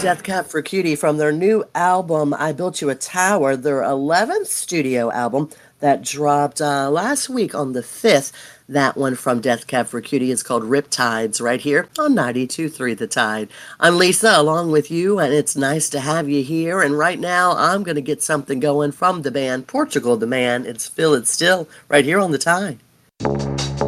Death Cab for Cutie from their new album, I Built You a Tower, their 11th studio album that dropped last week on the 5th. That one from Death Cab for Cutie is called Riptides right here on 92.3 The Tide. I'm Lisa along with you, and it's nice to have you here. And right now, I'm going to get something going from the band Portugal the Man. It's Feel It Still right here on The Tide.